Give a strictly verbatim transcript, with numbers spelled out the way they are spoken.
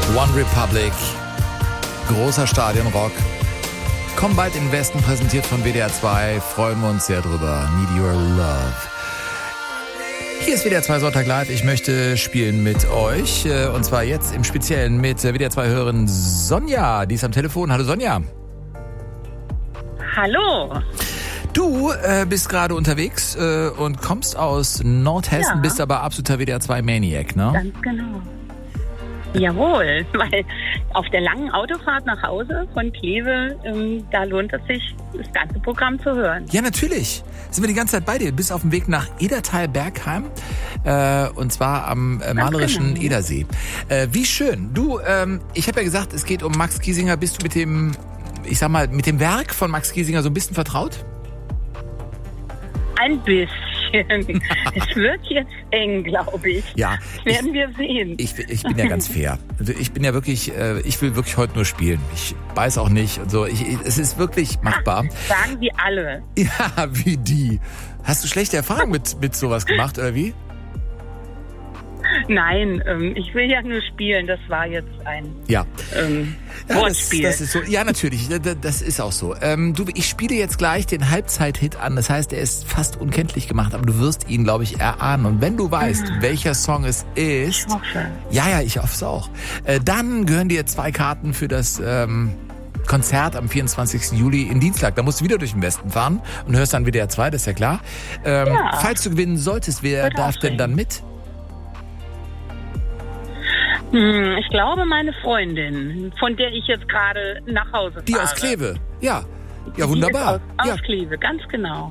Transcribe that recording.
One Republic, großer Stadionrock. Komm bald in den Westen, präsentiert von W D R zwei. Freuen wir uns sehr drüber. Need Your Love. Hier ist W D R zwei Sonntag Live. Ich möchte spielen mit euch. Und zwar jetzt im Speziellen mit W D R zwei-Hörerin Sonja. Die ist am Telefon. Hallo Sonja. Hallo. Du äh, bist gerade unterwegs äh, und kommst aus Nordhessen, ja. Bist aber absoluter W D R zwei Maniac, ne? Ganz genau. Jawohl, weil auf der langen Autofahrt nach Hause von Kleve, ähm, da lohnt es sich, das ganze Programm zu hören. Ja, natürlich. Sind wir die ganze Zeit bei dir. Du bist auf dem Weg nach Edertal-Bergheim äh, und zwar am äh, malerischen genau. Edersee. Äh, wie schön. Du, ähm, ich habe ja gesagt, es geht um Max Giesinger. Bist du mit dem, ich sag mal, mit dem Werk von Max Giesinger so ein bisschen vertraut? Ein bisschen. Es wird jetzt eng, glaube ich. Ja. Das werden ich, wir sehen. Ich, ich bin ja ganz fair. Also ich bin ja wirklich, äh, ich will wirklich heute nur spielen. Ich weiß auch nicht und so. Ich, ich, es ist wirklich machbar. Ach, sagen Sie alle. Ja, wie die. Hast du schlechte Erfahrungen mit, mit sowas gemacht, oder wie? Nein, ähm, ich will ja nur spielen. Das war jetzt ein ja. ähm, ja, Wortspiel. Das, das ist so. Ja, natürlich. Das ist auch so. Ähm, du, ich spiele jetzt gleich den Halbzeit-Hit an. Das heißt, er ist fast unkenntlich gemacht, aber du wirst ihn, glaube ich, erahnen. Und wenn du weißt, ah. welcher Song es ist, ich hoffe. ja, ja, ich hoffe es auch. Äh, dann gehören dir zwei Karten für das ähm, Konzert am vierundzwanzigsten Juli in Dienstag. Da musst du wieder durch den Westen fahren und hörst dann W D R zwei. Das ist ja klar. Ähm, ja. Falls du gewinnen solltest, wer Wird darf denn dann mit? Ich glaube, meine Freundin, von der ich jetzt gerade nach Hause fahre. Die aus Kleve, ja. Ja, wunderbar. Die ist aus, aus ja. Kleve, ganz genau.